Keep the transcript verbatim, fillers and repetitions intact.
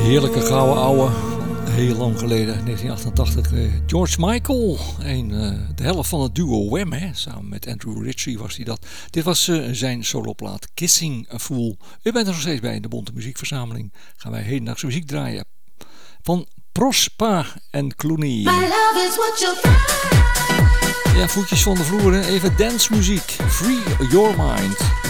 Heerlijke gouden ouwe. Heel lang geleden, negentien achtentachtig. Uh, George Michael. Een, uh, de helft van het duo Wham. Hè? Samen met Andrew Ritchie was hij dat. Dit was uh, zijn soloplaat Kissing a Fool. U bent er nog steeds bij in de Bonte Muziekverzameling. Gaan wij hedendaagse muziek draaien. Van Prospa en Clooney. My love is what you... Ja, voetjes van de vloer. Hè? Even dancemuziek. Free your mind.